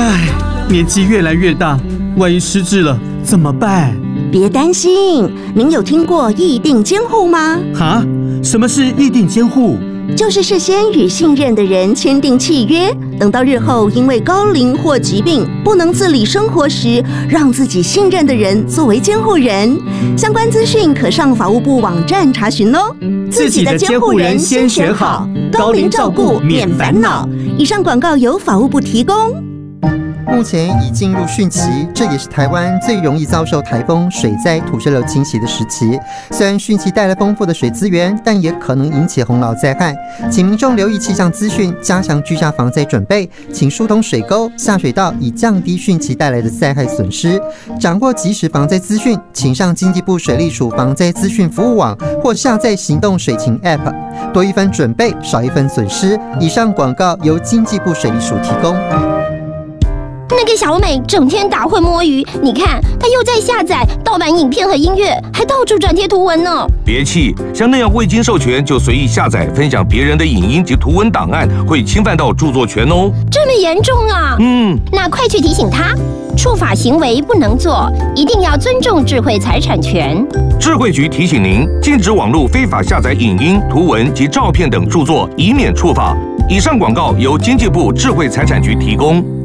唉，年纪越来越大，万一失智了怎么办？ 别担心，您有听过议定监护吗？ 哈？什么是议定监护？ 就是事先与信任的人签订契约，等到日后因为高龄或疾病不能自理生活时，让自己信任的人作为监护人。相关资讯可上法务部网站查询哦。 自己的监护人先选好，高龄照顾免烦恼。 以上广告由法务部提供。 目前已进入汛期，这也是台湾最容易遭受台风、水灾、土石流侵袭的时期。虽然汛期带来丰富的水资源，但也可能引起洪涝灾害。请民众留意气象资讯，加强居家防灾准备，请疏通水沟、下水道，以降低汛期带来的灾害损失。掌握即时防灾资讯，请上经济部水利署防灾资讯服务网，或下载行动水情 App。多一分准备，少一分损失。以上广告由经济部水利署提供。 那个小美整天打混摸鱼，你看她又在下载盗版影片和音乐，还到处转贴图文呢。 别气，像那样未经授权就随意下载分享别人的影音及图文档案，会侵犯到著作权哦。 这么严重啊？那快去提醒她，触法行为不能做，一定要尊重智慧财产权。 智慧局提醒您，禁止网络非法下载影音、图文及照片等著作，以免触法。以上广告由经济部智慧财产局提供。